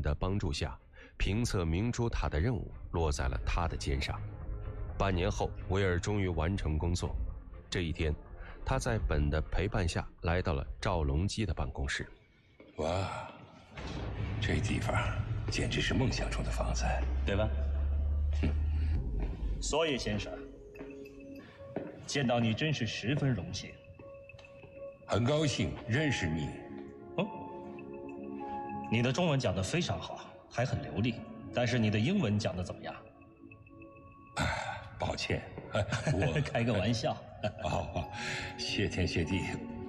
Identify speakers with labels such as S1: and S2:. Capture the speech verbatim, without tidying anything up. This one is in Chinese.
S1: 本的帮助下，评测明珠塔的任务落在了他的肩上。半年后，威尔终于完成工作。这一天，他在本的陪伴下来到了赵隆基的办公室。
S2: 哇，这地方简直是梦想中的房子，
S3: 对吧？所以先生，见到你真是十分荣幸。
S2: 很高兴认识你。
S3: 哦，你的中文讲得非常好，还很流利，但是你的英文讲得怎么样？
S2: 抱歉，我
S3: 开个玩笑。
S2: 哦，谢天谢地，